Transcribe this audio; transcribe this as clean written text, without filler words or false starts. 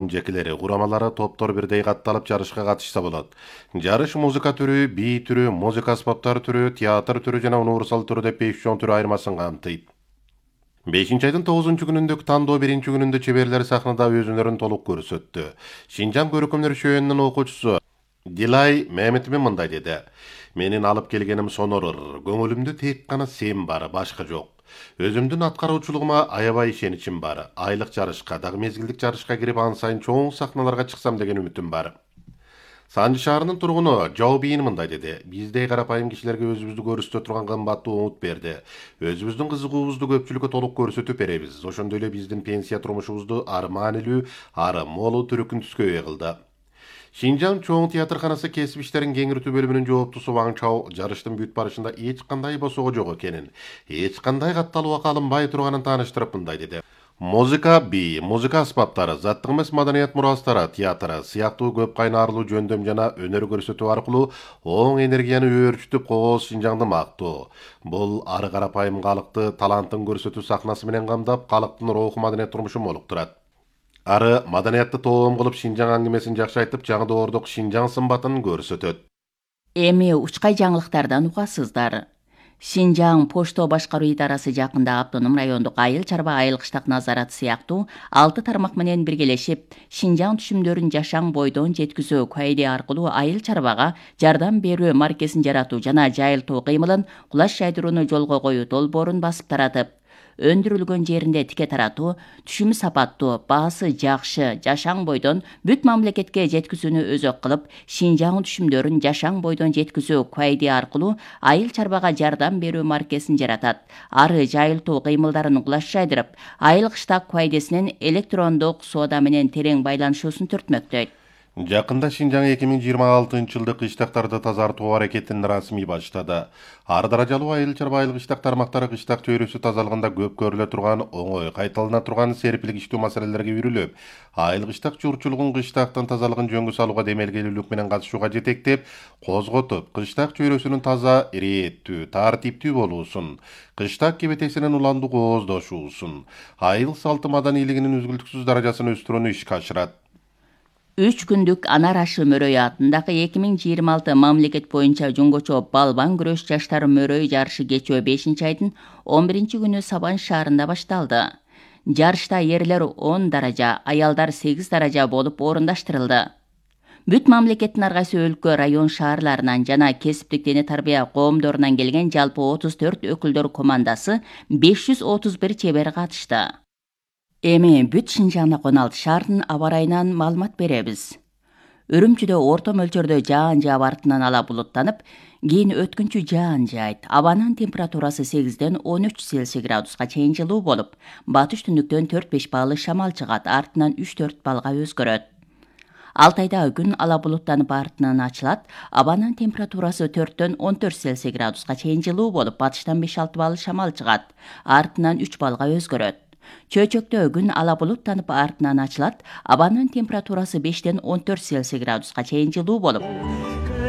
жекелери, курамалары, топтор бирдей катталып жарышка катышса болот. Жарыш музыка түрү, бий түрү, музыка аспаптары түрү, театр түрү жана универсал түрү деп 5 чоң түрү айырмасын камтыйт. 5-айдын 9-күнүндө тандоо 1-күнүндө чеберлер сахнада өзүнөрүн толук көрсөттү. Шинжаң көркөмдөр шөөнүнүн окуучусу Дилай Мehmet'ime мындай деди. Менин алып келгеним сонорор. Көңүлүмдө тек гана сен бар, башка жок. Өзүмдүн аткаруучулугума аябай ишеничим бар. Айлык жарышка, дагы мезгилдик жарышка кирип ан сайын чоң сахналарга чыксам деген үмүтүм бар. Санжы шаарынын тургуну Жау Бийин мындай деди. Биздей карапайым кишилерге өзүбүздү көрсөтө турган кымбаттуу умут берди. Өзүбүздүн кызыгуубузду көпчүлүккө толук көрсөтүп беребиз. Ошондой эле биздин пенсия турмушубузду ары маанилүү, ары молу түрүкүн түскөй кылды. Шинжаң чоң театрканасы кесип иштерин кеңиртүү бөлүмүнүн жооптусу Ваң Чао жарыштын бүт барышында эч кандай босого жок экенин, эч кандай катталууга алынбай турганын тааныштырып мындай деди. Музыка бий, музыка аспаптары, заттык эмес маданият мурастары, театр сыяктуу көп кайнарлуу жөндөм жана өнөр көрсөтүү аркылуу оң энергияны өөрчүтүп кооз Шинжаңды мактоо. Бул ары карапайым калыкты талантын көрсөтүү сахнасы менен камдап, калктын руху маданият турмушун молуктурат. Ары маданиятты тоом кылып Шинжаң аңгемесин жакшы айтып, жаңы доордук Шинжаң сымбатын көрсөтөт. Эми учкай жаңылыктардан угасыздар. Шинжаң Пошто башкаруу идарасы жакында автоном райондук айыл чарба айыл кыштак назараты сыяктуу 6 тармак менен биргелешип, Шинжаң түшүмдөрүн жашаң бойдон жеткизүү кайды аркылуу айыл чарбага жардам берүү маркесин жаратуу жана жайылтуу кыймылын кулаш жайдырууну жолго коюу долбоорун басып таратып, өндүрүлгөн жеринде тике таратуу, түшүмү сапаттуу, баасы жакшы жашаң бойдон бүт мамлекетке жеткизүүнү өзөк кылып, Шинжаң түшүмдөрүн жашаң бойдон жеткизүү кайды аркылуу айыл чарбага жардам берүү маркесин жаратат. Ары жайылтуу кыймылдарын кулаш жайдырып, айыл кыштак кайдесинин электрондук соода менен терең байланышуусун түртмөктөйт. Жакында Шинжаң 2026-жылды кыштактарды тазартуу аракетин расмий баштады. Ар даражалуу айыл чарба айыл кыштак тармактары кыштак чөйрөсү тазалыгында көп көрүлө турган, оңой кайталана турган серпиликтүү маселелерге үйрүлүп, айыл кыштак журчулугун кыштактын тазалыгын жөнгө салууга демелгелүүлүк менен катышууга жетектеп, козготуп, кыштак чөйрөсүнүн таза, ирээттүү, тартиптүү болуусун, кыштак кебетесинин уланду кооздошуусун, айыл салты маданийлигинин үзгүлтүксүз даражасын өстүрүүнү ишке ашырат. 3 күндүк Анар ашы мөрөйү атындагы 2026 мамлекет боюнча жуңгочо балбан күрөш жаштар мөрөйү жарышы кечөө 5-айдын 11-күнү Сабан шаарында башталды. Жарышта эрлер 10 даража, аялдар 8 даража болуп орундаштырылды. Бүт мамлекеттин ар кайсы өлкө, район шаарларынан жана кесиптик дене тарбия коомдорунан келген жалпы 34 өкүлдөр командасы 531 чебер катышты. Эми бүт Шинжаңда 16 шаардын аба ырайынан маалымат беребиз. Үрүмчүдө орто мөлчөрдө жаан жаап артынан ала булуттанып, кийин өткүнчү жаан жаайт. Абанын температурасы 8-ден 13 Цельсий градуска чейин жылуу болуп, батыш түндүктөн 4-5 баллы шамал чыгат, артынан 3-4 балга өзгөрөт. Алтайда күн ала булуттанып артынан ачылат. Абанын температурасы 4-дөн 14 Цельсий градуска чейин жылуу болуп, батыштан 5-6 баллы шамал чыгат, артынан 3 балга өзгөрөт. Чөйчөктө күн ала булуттанып артынан ачылат. Абанын температурасы 5-ден 14 Цельсий градуска чейин жылуу болуп,